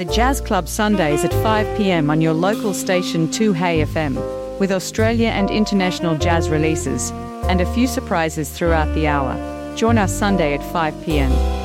the Jazz Club Sundays at 5 p.m. on your local station 2 Hey FM, with Australia and international jazz releases, and a few surprises throughout the hour. Join us Sunday at 5 p.m.